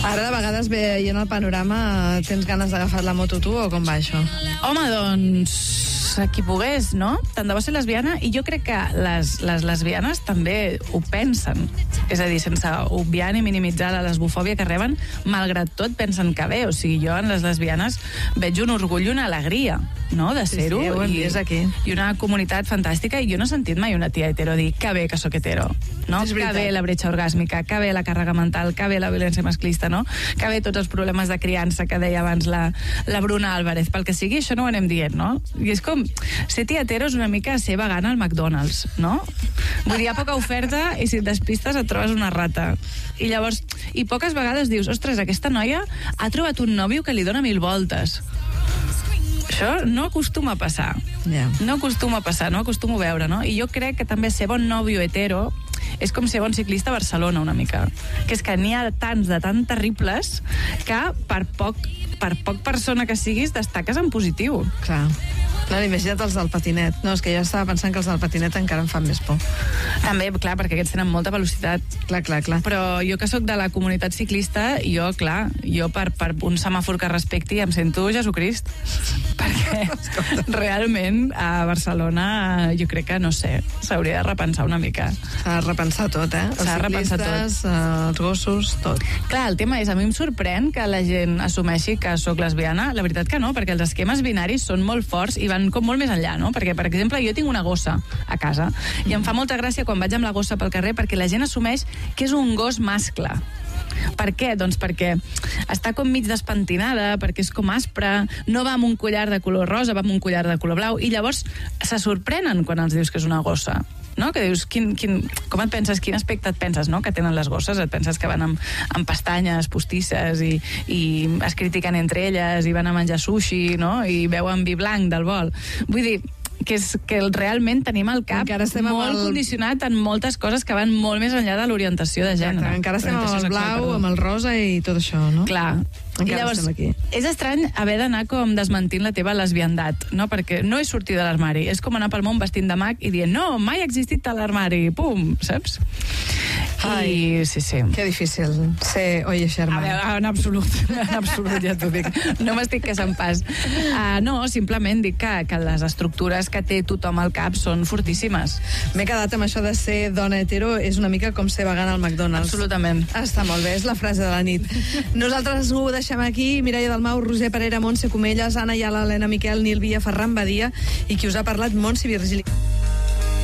Ara, de vegades, veient el panorama, tens ganes d'agafar la moto tu o com va això? Home, doncs, qui pogués, no? Tant de bo ser lesbiana, i jo crec que les lesbianes també ho pensen. És a dir, sense obviar ni minimitzar la lesbofòbia que reben, malgrat tot pensen que bé. O sigui, jo en les lesbianes veig un orgull i una alegria, no?, de ser-ho. Sí, ho hem vist aquí. I una comunitat fantàstica, i jo no he sentit mai una tia hetero dir que bé que sóc hetero, no? Que bé la bretxa orgàsmica, que bé la càrrega mental, que bé la violència masclista, no? Que bé tots els problemes de criança que deia abans la Bruna Álvarez. Pel que sigui, això no ho anem dient, no? I és com, ser tia hetero és una mica ser vegana al McDonald's, no? Vull dir, hi ha poca oferta i si et despistes et trobes una rata. I llavors, i poques vegades dius, ostres, aquesta noia ha trobat un nòvio que li dona 1000 voltes. Això no acostuma a passar. Yeah. No acostuma a passar, no acostuma a veure, no? I jo crec que també ser bon nòvio hetero és com ser bon ciclista a Barcelona, una mica. Que és que n'hi ha tants de tan terribles que per poc persona que siguis destaques en positiu. Clar. No, imagina't els del patinet. No, és que jo estava pensant que els del patinet encara em fan més por. També, clar, perquè aquests tenen molta velocitat. Clar. Però jo que sóc de la comunitat ciclista, jo per un semàfor que respecti em sento Jesucrist. Perquè realment a Barcelona jo crec que, no sé, s'hauria de repensar una mica. S'ha de repensar tot, eh? S'ha de repensar tot. Els ciclistes, els gossos, tot. Clar, el tema és, a mi em sorprèn que la gent assumeixi que sóc lesbiana. La veritat que no, perquè els esquemes binaris són molt forts i van com molt més enllà, no? Perquè, per exemple, jo tinc una gossa a casa i em fa molta gràcia quan vaig amb la gossa pel carrer perquè la gent assumeix que és un gos mascle. Per què? Doncs perquè està com mig despentinada, perquè és com aspre, no va amb un collar de color rosa, va amb un collar de color blau, i llavors se sorprenen quan els dius que és una gossa. No? Que dius, com et penses, quin aspecte et penses, no?, que tenen les gosses? Et penses que van amb pestanyes postisses i es critiquen entre elles i van a menjar sushi, no?, i beuen vi blanc del bol. Vull dir, que realment tenim el cap molt condicionat en moltes coses que van molt més enllà de l'orientació de gènere. Exacte, encara estem amb el blau, amb el rosa i tot això, no? Clar. I llavors, és estrany haver d'anar com desmentint la teva lesbiandat, no? Perquè no és sortir de l'armari, és com anar pel món vestint de mag i dient, no, mai ha existit a l'armari, pum, saps? Ai, sí. Que difícil ser Oye Sherman. En absolut, ja t'ho dic. No m'estic queixant pas. No, simplement dic que les estructures que té tothom al cap són fortíssimes. M'he quedat amb això de ser dona hetero, és una mica com ser vegana al McDonald's. Absolutament. Està molt bé, és la frase de la nit. Nosaltres ho deixem aquí. Mireia Dalmau, Roser Parera, Montse Comelles, Anna Ayala, Helena Miquel, Nil Villa, Ferran Badia i qui us ha parlat, Montse Virgili.